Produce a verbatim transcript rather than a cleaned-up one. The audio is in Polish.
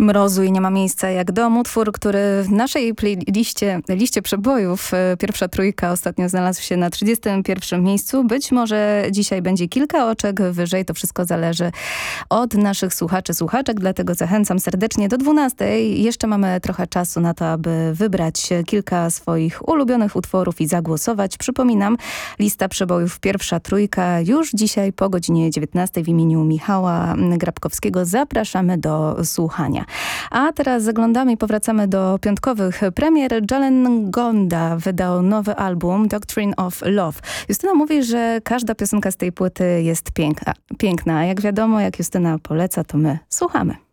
Mrozu i nie ma miejsca jak dom. Utwór, który w naszej playliście, liście przebojów, pierwsza trójka, ostatnio znalazł się na trzydziestym pierwszym miejscu. Być może dzisiaj będzie kilka oczek wyżej. To wszystko zależy od naszych słuchaczy, słuchaczek, dlatego zachęcam serdecznie do dwunastej. Jeszcze mamy trochę czasu na to, aby wybrać kilka swoich ulubionych utworów i zagłosować. Przypominam, lista przebojów pierwsza trójka już dzisiaj po godzinie dziewiętnastej w imieniu Michała Grabkowskiego. Zapraszamy do słuchania. A teraz zaglądamy i powracamy do piątkowych premier. Jalen Gonda wydał nowy album Doctrine of Love. Justyna mówi, że każda piosenka z tej płyty jest piękna. piękna. Jak wiadomo, jak Justyna poleca, to my słuchamy.